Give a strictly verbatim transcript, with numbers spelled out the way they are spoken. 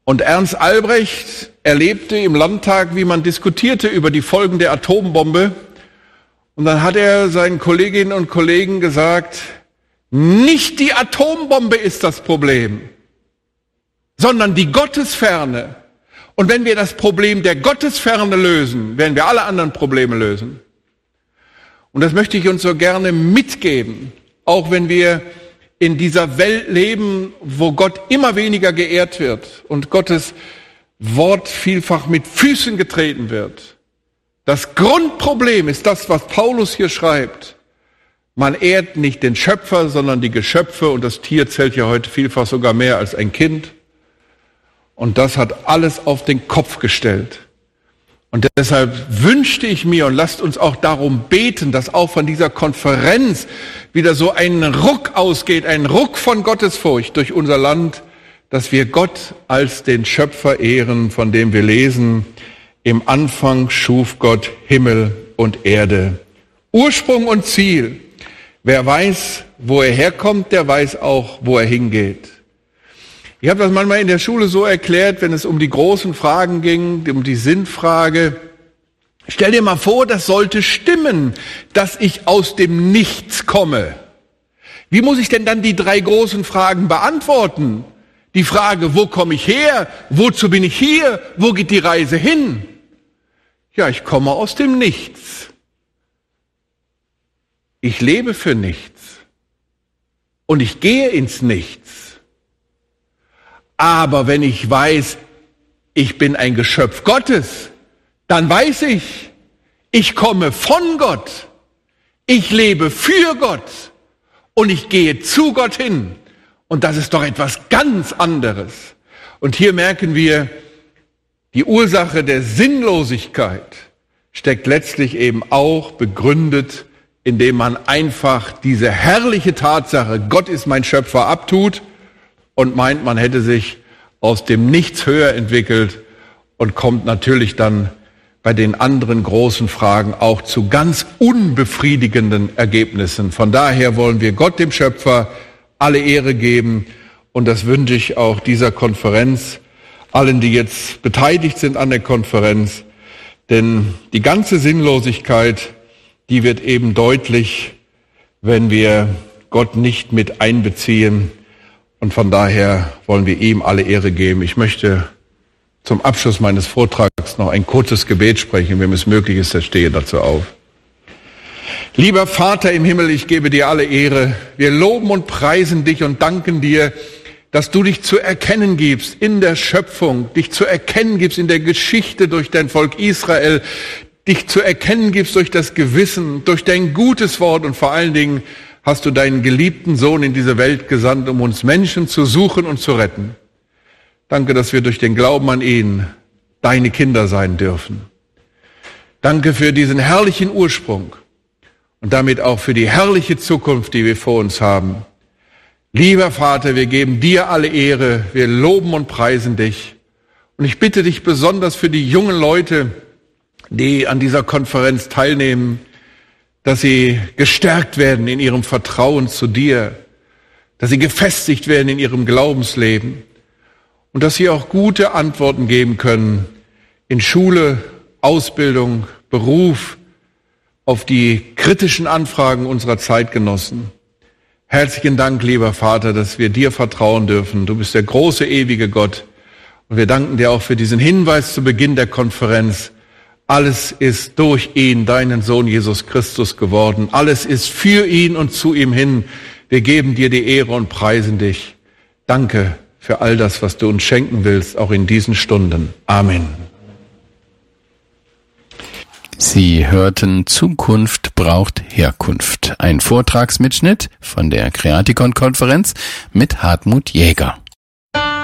Und Ernst Albrecht erlebte im Landtag, wie man diskutierte über die Folgen der Atombombe. Und dann hat er seinen Kolleginnen und Kollegen gesagt, nicht die Atombombe ist das Problem, sondern die Gottesferne. Und wenn wir das Problem der Gottesferne lösen, werden wir alle anderen Probleme lösen. Und das möchte ich uns so gerne mitgeben, auch wenn wir in dieser Welt leben, wo Gott immer weniger geehrt wird und Gottes Wort vielfach mit Füßen getreten wird. Das Grundproblem ist das, was Paulus hier schreibt. Man ehrt nicht den Schöpfer, sondern die Geschöpfe, und das Tier zählt ja heute vielfach sogar mehr als ein Kind. Und das hat alles auf den Kopf gestellt. Und deshalb wünschte ich mir, und lasst uns auch darum beten, dass auch von dieser Konferenz wieder so ein Ruck ausgeht, ein Ruck von Gottesfurcht durch unser Land, dass wir Gott als den Schöpfer ehren, von dem wir lesen, im Anfang schuf Gott Himmel und Erde. Ursprung und Ziel. Wer weiß, wo er herkommt, der weiß auch, wo er hingeht. Ich habe das manchmal in der Schule so erklärt, wenn es um die großen Fragen ging, um die Sinnfrage. Stell dir mal vor, das sollte stimmen, dass ich aus dem Nichts komme. Wie muss ich denn dann die drei großen Fragen beantworten? Die Frage, wo komme ich her? Wozu bin ich hier? Wo geht die Reise hin? Ja, ich komme aus dem Nichts. Ich lebe für nichts. Und ich gehe ins Nichts. Aber wenn ich weiß, ich bin ein Geschöpf Gottes, dann weiß ich, ich komme von Gott, ich lebe für Gott und ich gehe zu Gott hin. Und das ist doch etwas ganz anderes. Und hier merken wir, die Ursache der Sinnlosigkeit steckt letztlich eben auch begründet, indem man einfach diese herrliche Tatsache, Gott ist mein Schöpfer, abtut und meint, man hätte sich aus dem Nichts höher entwickelt und kommt natürlich dann bei den anderen großen Fragen auch zu ganz unbefriedigenden Ergebnissen. Von daher wollen wir Gott, dem Schöpfer, alle Ehre geben, und das wünsche ich auch dieser Konferenz, allen, die jetzt beteiligt sind an der Konferenz, denn die ganze Sinnlosigkeit, die wird eben deutlich, wenn wir Gott nicht mit einbeziehen. Und von daher wollen wir ihm alle Ehre geben. Ich möchte zum Abschluss meines Vortrags noch ein kurzes Gebet sprechen. Wenn es möglich ist, dann stehe dazu auf. Lieber Vater im Himmel, ich gebe dir alle Ehre. Wir loben und preisen dich und danken dir, dass du dich zu erkennen gibst in der Schöpfung, dich zu erkennen gibst in der Geschichte durch dein Volk Israel, dich zu erkennen gibst durch das Gewissen, durch dein gutes Wort, und vor allen Dingen hast du deinen geliebten Sohn in diese Welt gesandt, um uns Menschen zu suchen und zu retten. Danke, dass wir durch den Glauben an ihn deine Kinder sein dürfen. Danke für diesen herrlichen Ursprung und damit auch für die herrliche Zukunft, die wir vor uns haben. Lieber Vater, wir geben dir alle Ehre, wir loben und preisen dich. Und ich bitte dich besonders für die jungen Leute, die an dieser Konferenz teilnehmen, dass sie gestärkt werden in ihrem Vertrauen zu dir, dass sie gefestigt werden in ihrem Glaubensleben und dass sie auch gute Antworten geben können in Schule, Ausbildung, Beruf, auf die kritischen Anfragen unserer Zeitgenossen. Herzlichen Dank, lieber Vater, dass wir dir vertrauen dürfen. Du bist der große, ewige Gott. Und wir danken dir auch für diesen Hinweis zu Beginn der Konferenz. Alles ist durch ihn, deinen Sohn Jesus Christus, geworden. Alles ist für ihn und zu ihm hin. Wir geben dir die Ehre und preisen dich. Danke für all das, was du uns schenken willst, auch in diesen Stunden. Amen. Sie hörten Zukunft braucht Herkunft. Ein Vortragsmitschnitt von der Creaticon-Konferenz mit Hartmut Jäger.